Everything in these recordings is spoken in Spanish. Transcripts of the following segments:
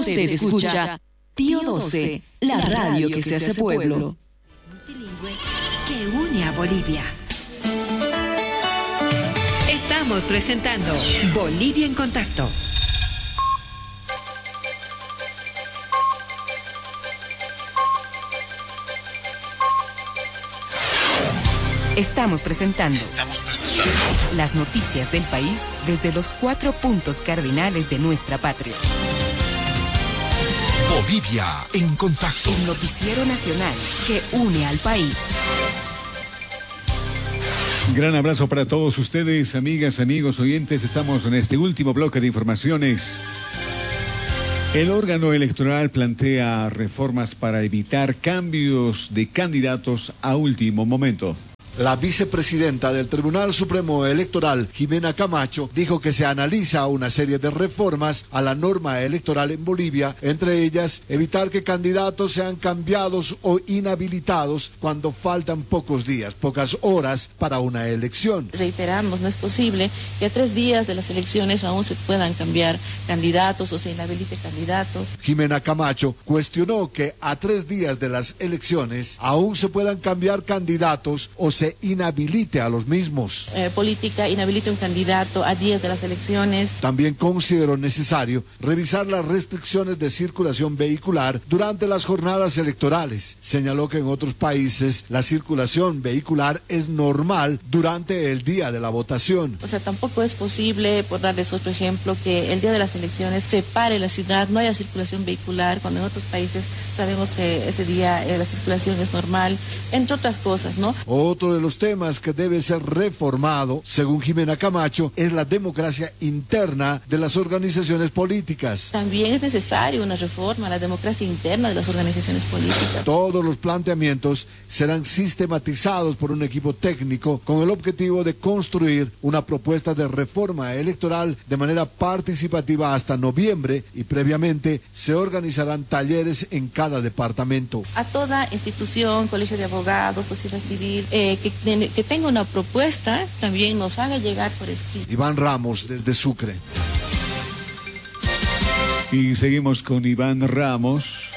Usted escucha Pío XII, la radio que se hace pueblo. Multilingüe que une a Bolivia. Estamos presentando Bolivia en Contacto. Estamos presentando las noticias del país desde los 4 puntos cardinales de nuestra patria. Bolivia en Contacto. El noticiero nacional que une al país. Gran abrazo para todos ustedes, amigas, amigos, oyentes. Estamos en este último bloque de informaciones. El órgano electoral plantea reformas para evitar cambios de candidatos a último momento. La vicepresidenta del Tribunal Supremo Electoral, Jimena Camacho, dijo que se analiza una serie de reformas a la norma electoral en Bolivia, entre ellas evitar que candidatos sean cambiados o inhabilitados cuando faltan pocos días, pocas horas para una elección. Reiteramos, no es posible que a 3 días de las elecciones aún se puedan cambiar candidatos o se inhabilite candidatos. Jimena Camacho cuestionó que a 3 días de las elecciones aún se puedan cambiar candidatos o se inhabilite a los mismos. Política inhabilite un candidato a 10 de las elecciones. También consideró necesario revisar las restricciones de circulación vehicular durante las jornadas electorales. Señaló que en otros países la circulación vehicular es normal durante el día de la votación. O sea, tampoco es posible, por darles otro ejemplo, que el día de las elecciones se pare la ciudad, no haya circulación vehicular, cuando en otros países sabemos que ese día la circulación es normal, entre otras cosas, ¿no? Otro de los temas que debe ser reformado, según Jimena Camacho, es la democracia interna de las organizaciones políticas. También es necesaria una reforma a la democracia interna de las organizaciones políticas. Todos los planteamientos serán sistematizados por un equipo técnico con el objetivo de construir una propuesta de reforma electoral de manera participativa hasta noviembre y previamente se organizarán talleres en cada departamento. A toda institución, colegio de abogados, sociedad civil, que tenga una propuesta, también nos haga llegar por escrito. Iván Ramos, desde Sucre. Y seguimos con Iván Ramos.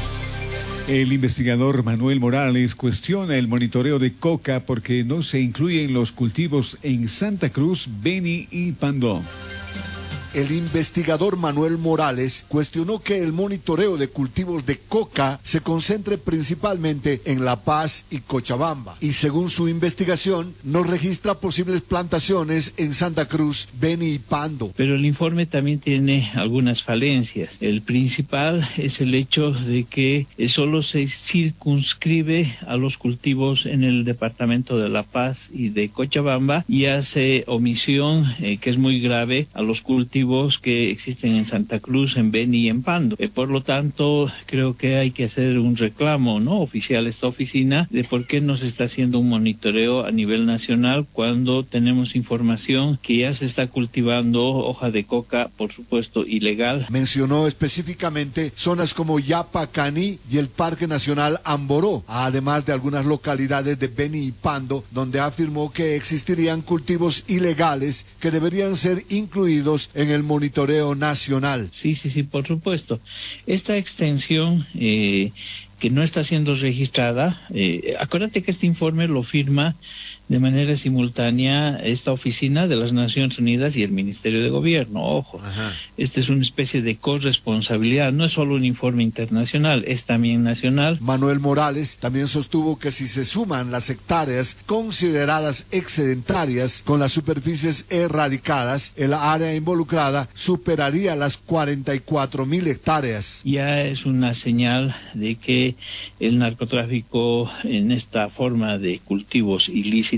El investigador Manuel Morales cuestiona el monitoreo de coca porque no se incluyen los cultivos en Santa Cruz, Beni y Pando. El investigador Manuel Morales cuestionó que el monitoreo de cultivos de coca se concentre principalmente en La Paz y Cochabamba y según su investigación no registra posibles plantaciones en Santa Cruz, Beni y Pando. Pero el informe también tiene algunas falencias. El principal es el hecho de que solo se circunscribe a los cultivos en el departamento de La Paz y de Cochabamba y hace omisión, que es muy grave, a los cultivos que existen en Santa Cruz, en Beni y en Pando. Por lo tanto, creo que hay que hacer un reclamo, ¿no?, oficial a esta oficina de por qué no se está haciendo un monitoreo a nivel nacional cuando tenemos información que ya se está cultivando hoja de coca, por supuesto, ilegal. Mencionó específicamente zonas como Yapacaní y el Parque Nacional Amboró, además de algunas localidades de Beni y Pando, donde afirmó que existirían cultivos ilegales que deberían ser incluidos en el monitoreo nacional. Sí, por supuesto. Esta extensión que no está siendo registrada, acuérdate que este informe lo firma de manera simultánea esta oficina de las Naciones Unidas y el Ministerio de Gobierno. Ojo, esta es una especie de corresponsabilidad, no es solo un informe internacional, es también nacional. Manuel Morales también sostuvo que si se suman las hectáreas consideradas excedentarias con las superficies erradicadas, el área involucrada superaría las 44,000 hectáreas. Ya es una señal de que el narcotráfico en esta forma de cultivos ilícitos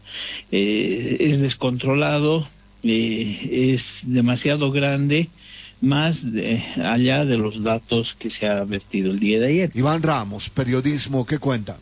es descontrolado, es demasiado grande, más allá de los datos que se ha vertido el día de ayer. Iván Ramos, periodismo que cuenta.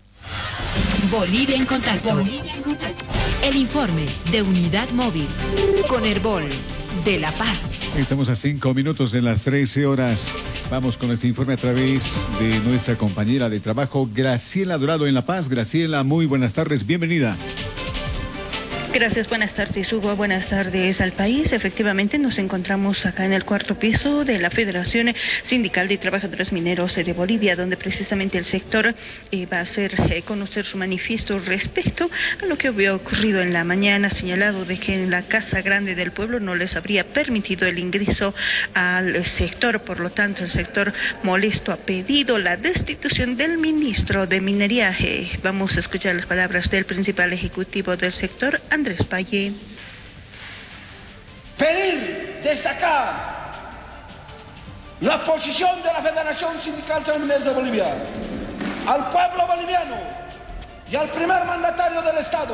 Bolivia en Contacto. El informe de Unidad Móvil con Herbol de La Paz. Estamos a 5 minutos de las 13 horas. Vamos con este informe a través de nuestra compañera de trabajo, Graciela Dorado en La Paz. Graciela, muy buenas tardes, bienvenida. Gracias, buenas tardes, Hugo. Buenas tardes al país. Efectivamente, nos encontramos acá en el cuarto piso de la Federación Sindical de Trabajadores Mineros de Bolivia, donde precisamente el sector va a hacer conocer su manifiesto respecto a lo que había ocurrido en la mañana, señalado de que en la Casa Grande del Pueblo no les habría permitido el ingreso al sector. Por lo tanto, el sector molesto ha pedido la destitución del ministro de Minería. Vamos a escuchar las palabras del principal ejecutivo del sector, Andrés Valle. Pedir, destacar la posición de la Federación Sindical de Mineros de Bolivia al pueblo boliviano y al primer mandatario del Estado.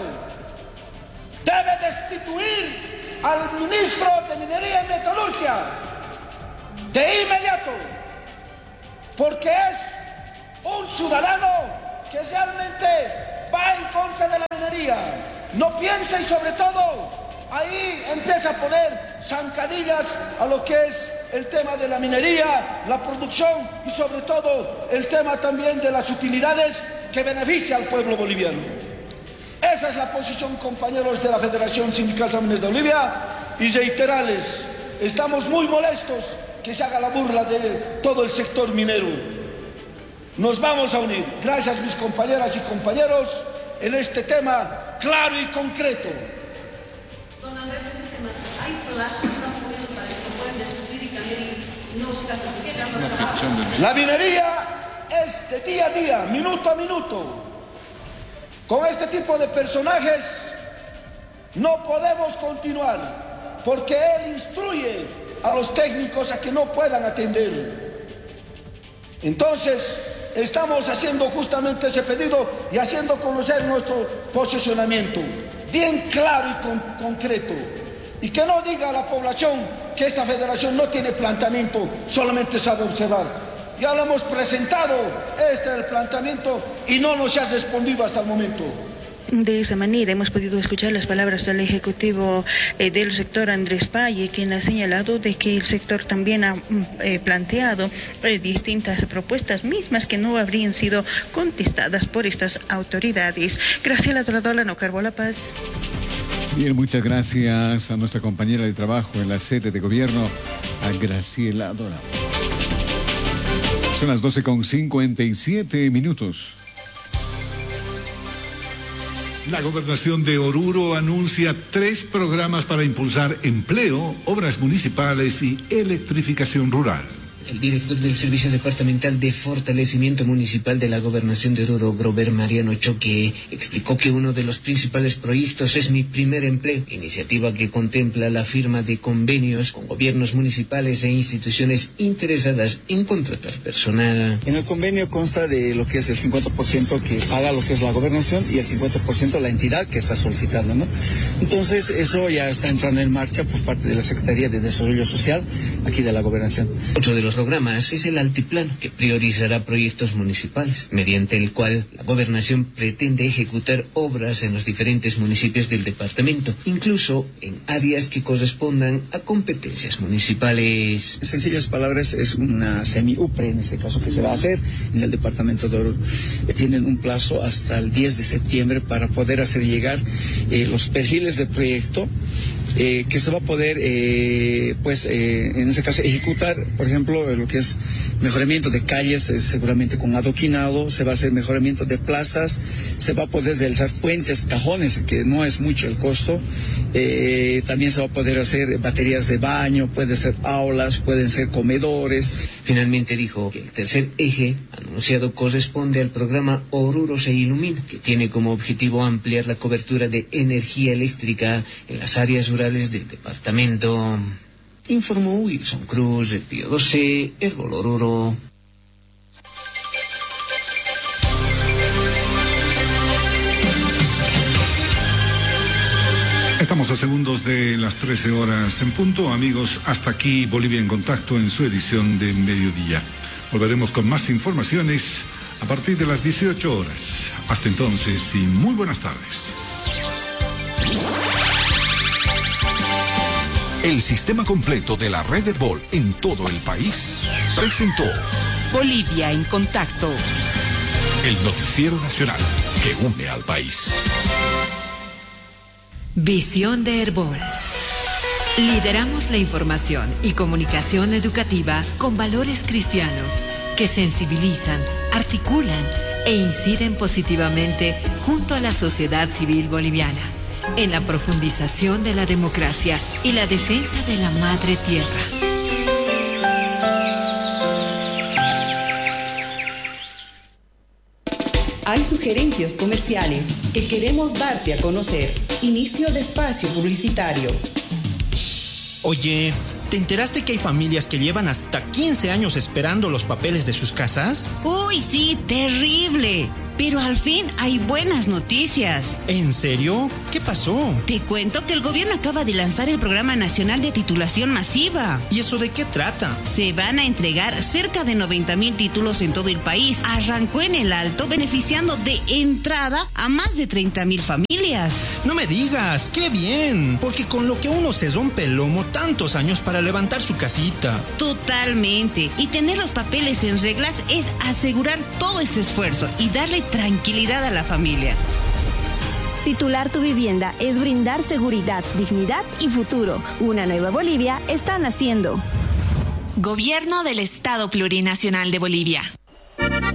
Debe destituir al ministro de Minería y Metalurgia de inmediato, porque es un ciudadano que realmente va en contra de la minería. No piensa y sobre todo ahí empieza a poner zancadillas a lo que es el tema de la minería, la producción y sobre todo el tema también de las utilidades que beneficia al pueblo boliviano. Esa es la posición, compañeros de la Federación Sindical de Mineros de Bolivia, y reiterarles, estamos muy molestos que se haga la burla de todo el sector minero. Nos vamos a unir, gracias mis compañeras y compañeros, en este tema claro y concreto. Don Andrés, ¿hay plazos para que puedan destruir y cambiar y no se La minería es de día a día, minuto a minuto. Con este tipo de personajes no podemos continuar, porque él instruye a los técnicos a que no puedan atender. Entonces, estamos haciendo justamente ese pedido y haciendo conocer nuestro posicionamiento, bien claro y concreto. Y que no diga a la población que esta federación no tiene planteamiento, solamente sabe observar. Ya lo hemos presentado, este es el planteamiento, y no nos ha respondido hasta el momento. De esa manera hemos podido escuchar las palabras del ejecutivo del sector, Andrés Valle, quien ha señalado de que el sector también ha planteado distintas propuestas mismas que no habrían sido contestadas por estas autoridades. Graciela Doradola, no cargó la paz. Bien, muchas gracias a nuestra compañera de trabajo en la sede de gobierno, a Graciela Doradola. Son las 12:57. La gobernación de Oruro anuncia 3 programas para impulsar empleo, obras municipales y electrificación rural. El director del Servicio Departamental de Fortalecimiento Municipal de la Gobernación de Oruro, Grover Mariano Choque, explicó que uno de los principales proyectos es Mi Primer Empleo, iniciativa que contempla la firma de convenios con gobiernos municipales e instituciones interesadas en contratar personal. En el convenio consta de lo que es el 50% que paga lo que es la gobernación y el 50% la entidad que está solicitando, ¿no? Entonces, eso ya está entrando en marcha por parte de la Secretaría de Desarrollo Social aquí de la gobernación. Otro de los programas es el Altiplano, que priorizará proyectos municipales, mediante el cual la gobernación pretende ejecutar obras en los diferentes municipios del departamento, incluso en áreas que correspondan a competencias municipales. En sencillas palabras, es una semi-UPRE en este caso que se va a hacer en el departamento de Oruro. Tienen un plazo hasta el 10 de septiembre para poder hacer llegar los perfiles de proyecto que se va a poder, en este caso, ejecutar, por ejemplo, lo que es mejoramiento de calles, seguramente con adoquinado, se va a hacer mejoramiento de plazas, se va a poder realizar puentes, cajones, que no es mucho el costo, también se va a poder hacer baterías de baño, puede ser aulas, pueden ser comedores. Finalmente dijo que el tercer eje anunciado corresponde al programa Oruro se ilumina, que tiene como objetivo ampliar la cobertura de energía eléctrica en las áreas rurales del departamento. Informó Wilson Cruz, de Pío 12, Herbol Oruro. Estamos a segundos de las 13 horas en punto. Amigos, hasta aquí Bolivia en Contacto en su edición de mediodía. Volveremos con más informaciones a partir de las 18 horas. Hasta entonces y muy buenas tardes. El sistema completo de la red Herbol en todo el país presentó Bolivia en Contacto, el noticiero nacional que une al país. Visión de Herbol. Lideramos la información y comunicación educativa con valores cristianos que sensibilizan, articulan e inciden positivamente junto a la sociedad civil boliviana en la profundización de la democracia y la defensa de la madre tierra. Hay sugerencias comerciales que queremos darte a conocer. Inicio de espacio publicitario. Oye, ¿te enteraste que hay familias que llevan hasta 15 años esperando los papeles de sus casas? Uy, sí, terrible. Pero al fin hay buenas noticias. ¿En serio? ¿Qué pasó? Te cuento que el gobierno acaba de lanzar el Programa Nacional de Titulación Masiva. ¿Y eso de qué trata? Se van a entregar cerca de 90,000 títulos en todo el país. Arrancó en el Alto, beneficiando de entrada a más de 30,000 familias. No me digas, qué bien. Porque con lo que uno se rompe el lomo tantos años para levantar su casita. Totalmente. Y tener los papeles en reglas es asegurar todo ese esfuerzo y darle tranquilidad a la familia. Titular tu vivienda es brindar seguridad, dignidad y futuro. Una nueva Bolivia está naciendo. Gobierno del Estado Plurinacional de Bolivia.